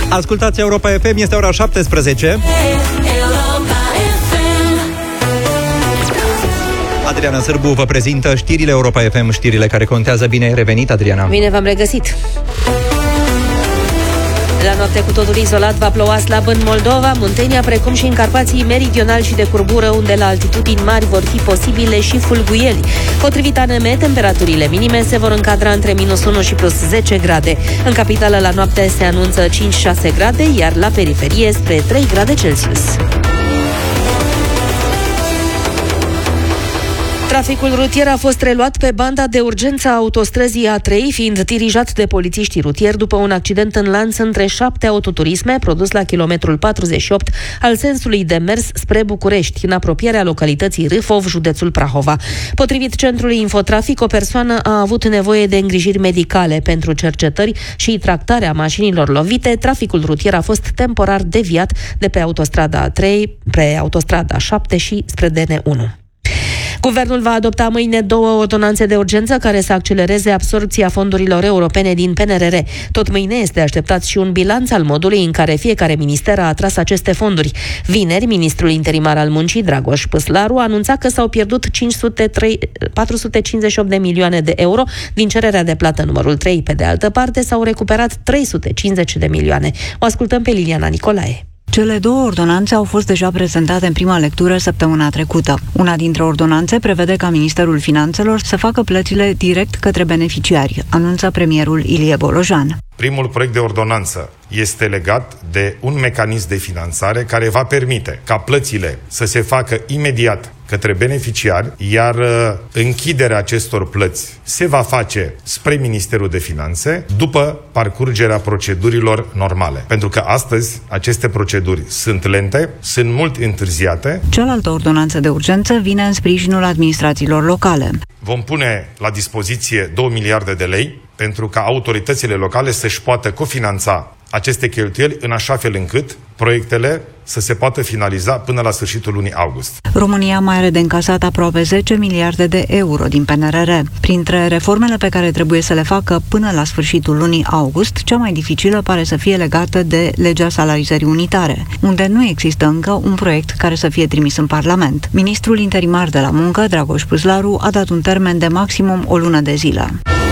Ascultați Europa FM, este ora 17. Adriana Sârbu vă prezintă știrile Europa FM, știrile care contează. Bine ai revenit, Adriana. Bine v-am regăsit. La noapte cu totul izolat va ploua slab în Moldova, Muntenia, precum și în Carpații meridional și de curbură, unde la altitudini mari vor fi posibile și fulguieli. Potrivit ANM, temperaturile minime se vor încadra între -1 și +10 grade. În capitală la noapte se anunță 5-6 grade, iar la periferie spre 3 grade Celsius. Traficul rutier a fost reluat pe banda de urgență a autostrăzii A3, fiind dirijat de polițiștii rutieri după un accident în lanț între 7 autoturisme produs la kilometrul 48 al sensului de mers spre București, în apropierea localității Râfov, județul Prahova. Potrivit centrului Infotrafic, o persoană a avut nevoie de îngrijiri medicale pentru cercetări și tractarea mașinilor lovite. Traficul rutier a fost temporar deviat de pe autostrada A3 pe autostrada 7 și spre DN1. Guvernul va adopta mâine 2 ordonanțe de urgență care să accelereze absorbția fondurilor europene din PNRR. Tot mâine este așteptat și un bilanț al modului în care fiecare minister a atras aceste fonduri. Vineri, ministrul interimar al muncii, Dragoș Păslaru, a anunțat că s-au pierdut 458 de milioane de euro din cererea de plată numărul 3. Pe de altă parte, s-au recuperat 350 de milioane. O ascultăm pe Liliana Nicolae. Cele 2 ordonanțe au fost deja prezentate în prima lectură săptămâna trecută. Una dintre ordonanțe prevede ca Ministerul Finanțelor să facă plățile direct către beneficiari, anunță premierul Ilie Bolojan. Primul proiect de ordonanță este legat de un mecanism de finanțare care va permite ca plățile să se facă imediat către beneficiari, iar închiderea acestor plăți se va face spre Ministerul de Finanțe după parcurgerea procedurilor normale. Pentru că astăzi aceste proceduri sunt lente, sunt mult întârziate. Cealaltă ordonanță de urgență vine în sprijinul administrațiilor locale. Vom pune la dispoziție 2 miliarde de lei pentru ca autoritățile locale să-și poată cofinanța aceste cheltuieli în așa fel încât proiectele să se poată finaliza până la sfârșitul lunii august. România mai are de încasat aproape 10 miliarde de euro din PNRR. Printre reformele pe care trebuie să le facă până la sfârșitul lunii august, cea mai dificilă pare să fie legată de legea salarizării unitare, unde nu există încă un proiect care să fie trimis în Parlament. Ministrul interimar de la muncă, Dragoș Păslaru, a dat un termen de maximum o lună de zile.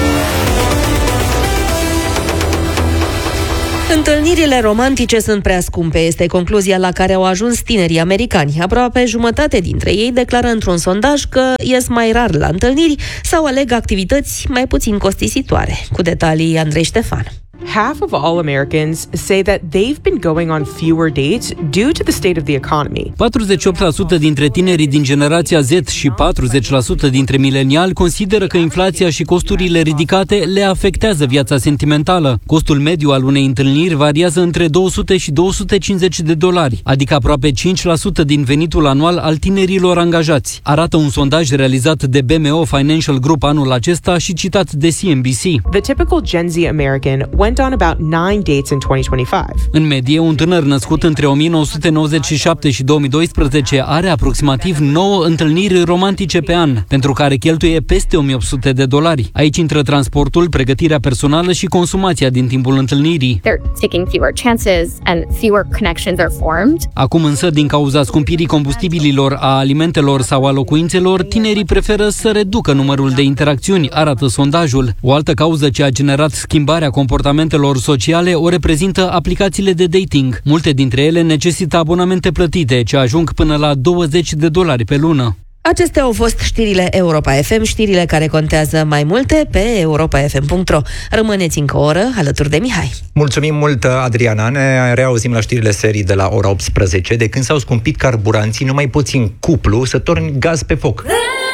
Întâlnirile romantice sunt prea scumpe, este concluzia la care au ajuns tinerii americani. Aproape jumătate dintre ei declară într-un sondaj că ies mai rar la întâlniri sau aleg activități mai puțin costisitoare. Cu detalii, Andrei Ștefan. Half of all Americans say that they've been going on fewer dates due to the state of the economy. 48% dintre tinerii din generația Z și 40% dintre mileniali consideră că inflația și costurile ridicate le afectează viața sentimentală. Costul mediu al unei întâlniri variază între 200 și 250 de dolari, adică aproape 5% din venitul anual al tinerilor angajați. Arată un sondaj realizat de BMO Financial Group anul acesta și citat de CNBC. The typical Gen Z American went on about 9 dates in 2025. În medie, un tânăr născut între 1997 și 2012 are aproximativ 9 întâlniri romantice pe an, pentru care cheltuie peste 1800 de dolari. Aici intră transportul, pregătirea personală și consumația din timpul întâlnirii. They're taking fewer chances and fewer connections are formed. Acum însă, din cauza scumpirii combustibililor, a alimentelor sau a locuințelor, tinerii preferă să reducă numărul de interacțiuni, arată sondajul. O altă cauză ce a generat schimbarea comportamentelor sociale o reprezintă aplicațiile de dating. Multe dintre ele necesită abonamente plătite, ce ajung până la 20 de dolari pe lună. Acestea au fost știrile Europa FM, știrile care contează mai multe pe europafm.ro. Rămâneți încă o oră alături de Mihai. Mulțumim mult, Adriana. Ne reauzim la știrile serii de la ora 18. De când s-au scumpit carburanții, nu mai poți în cuplu să torni gaz pe foc.